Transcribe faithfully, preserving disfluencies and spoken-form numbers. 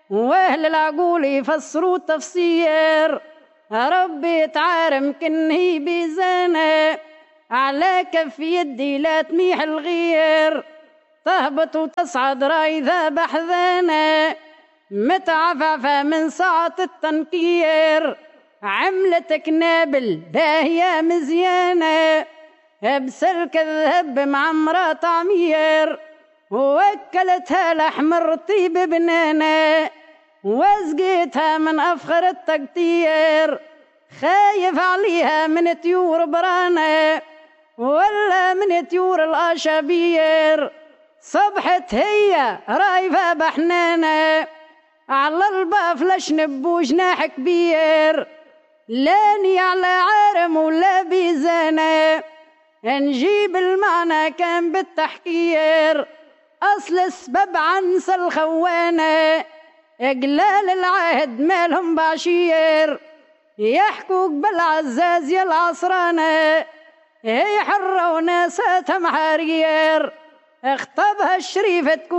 واهل العقول يفسروا تفسير ربي تعارم كن هي بيزانة على كف يدي لا تميح الغير تهبط وتصعد رايذة بحذانة متعففة من ساعة التنكير عملتك نابل باهية مزيانة بسلك الذهب معمرة طعمير ووكلتها لحم الرطيب بنانة وزقيتها من أفخر التقطير خايف عليها من طيور برانة ولا من طيور الأشابير صبحت هي رايفة بحنانة على الباف لشنب وجناح كبير لاني على عارم ولا بيزانة نجيب المعنى كان بالتحكير أصل السبب عنس الخوانة إقلال العهد مالهم بعشير يحكوك بالعزاز يا العصرانة هي حرة وناساتها محارير اخطبها الشريفة تكون